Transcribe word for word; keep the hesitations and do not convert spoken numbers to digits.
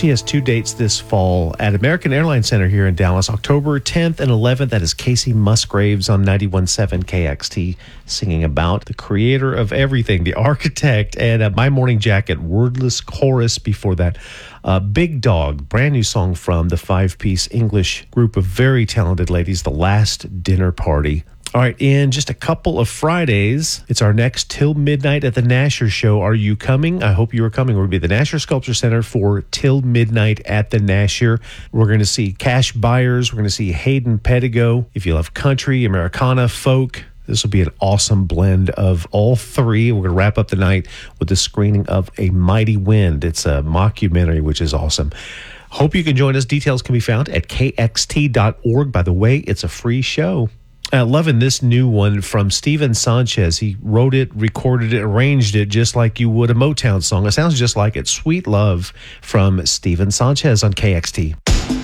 She has two dates this fall at American Airlines Center here in Dallas, October tenth and eleventh. That is Casey Musgraves on ninety-one point seven K X T singing about the creator of everything, the architect, and uh, My Morning Jacket, wordless chorus before that. Uh, Big Dog, brand new song from the five-piece English group of very talented ladies, The Last Dinner Party. All right, in just a couple of Fridays, it's our next Till Midnight at the Nasher show. Are you coming? I hope you are coming. We're going to be at the Nasher Sculpture Center for Till Midnight at the Nasher. We're going to see Cash Byers. We're going to see Hayden Pedigo. If you love country, Americana, folk, this will be an awesome blend of all three. We're going to wrap up the night with the screening of A Mighty Wind. It's a mockumentary, which is awesome. Hope you can join us. Details can be found at K X T dot org. By the way, it's a free show. Uh, loving this new one from Steven Sanchez. He wrote it, recorded it, arranged it just like you would a Motown song. It sounds just like it. Sweet Love from Steven Sanchez on K X T.